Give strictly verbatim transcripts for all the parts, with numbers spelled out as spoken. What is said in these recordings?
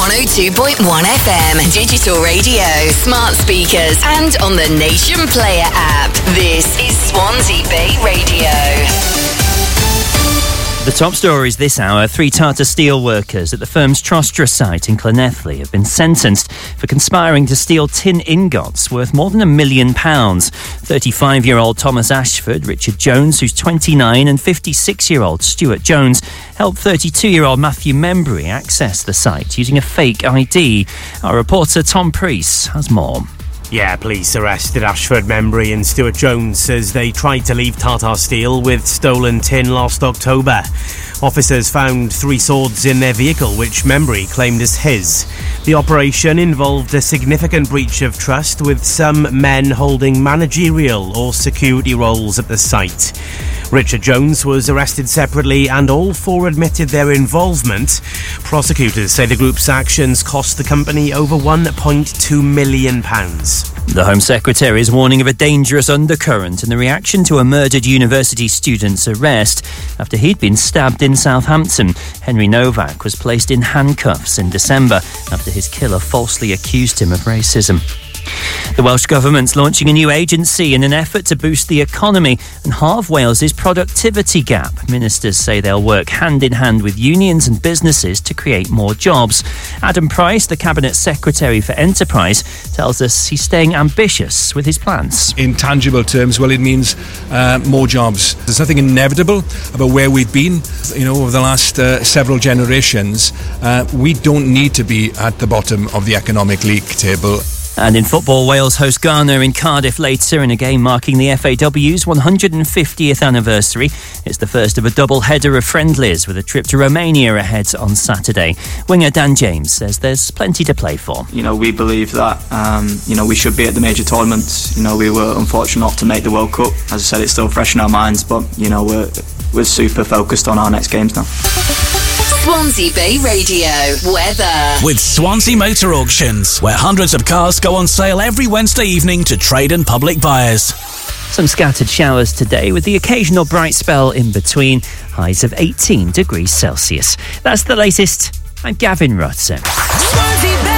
one oh two point one F M, digital radio, smart speakers, and on the Nation Player app. This is Swansea Bay Radio. The top stories this hour. Three Tata Steel workers at the firm's Trostra site in Llanelli have been sentenced for conspiring to steal tin ingots worth more than a million pounds. thirty-five-year-old Thomas Ashford, Richard Jones, who's twenty-nine, and fifty-six-year-old Stuart Jones helped thirty-two-year-old Matthew Membry access the site using a fake I D. Our reporter Tom Preece has more. Yeah, police arrested Ashford, Membry and Stuart Jones as they tried to leave Tata Steel with stolen tin last October. Officers found three swords in their vehicle, which Membry claimed as his. The operation involved a significant breach of trust, with some men holding managerial or security roles at the site. Richard Jones was arrested separately and all four admitted their involvement. Prosecutors say the group's actions cost the company over one point two million pounds. The Home Secretary is warning of a dangerous undercurrent in the reaction to a murdered university student's arrest after he'd been stabbed in Southampton. Henry Novak was placed in handcuffs in December after his killer falsely accused him of racism. The Welsh Government's launching a new agency in an effort to boost the economy and halve Wales's productivity gap. Ministers say they'll work hand in hand with unions and businesses to create more jobs. Adam Price, the Cabinet Secretary for Enterprise, tells us he's staying ambitious with his plans. In tangible terms, well, it means uh, more jobs. There's nothing inevitable about where we've been, you know, over the last uh, several generations. Uh, we don't need to be at the bottom of the economic league table. And in football, Wales host Ghana in Cardiff later in a game marking the F A W's one hundred fiftieth anniversary. It's the first of a double header of friendlies with a trip to Romania ahead on Saturday. Winger Dan James says there's plenty to play for. You know, we believe that, um, you know, we should be at the major tournaments. You know, we were unfortunate not to make the World Cup. As I said, it's still fresh in our minds, but, you know, we're, we're super focused on our next games now. Swansea Bay Radio weather. With Swansea Motor Auctions, where hundreds of cars go on sale every Wednesday evening to trade and public buyers. Some scattered showers today with the occasional bright spell in between. Highs of eighteen degrees Celsius. That's the latest. I'm Gavin Rutter. Swansea Bay.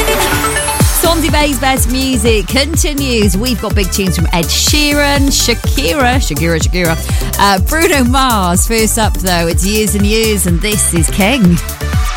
Swansea Bay's best music continues. We've got big tunes from Ed Sheeran, Shakira, Shakira, Shakira, uh, Bruno Mars. First up, though, it's Years and Years, and this is King.